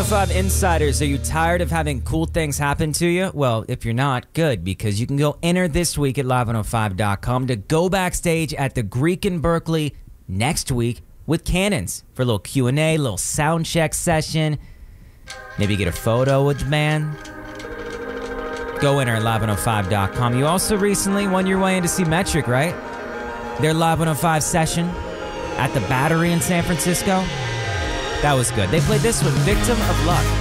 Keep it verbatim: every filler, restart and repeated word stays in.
oh five Insiders, are you tired of having cool things happen to you? Well, if you're not, good, because you can go enter this week at live one oh five dot com to go backstage at the Greek in Berkeley next week with Cannons for a little Q and A, little sound check session. Maybe get a photo with the band. Go enter at live one oh five dot com. You also recently won your way in to see Metric, right? Their Live one oh five session at the Battery in San Francisco. That was good. They played this one, Victim of Luck.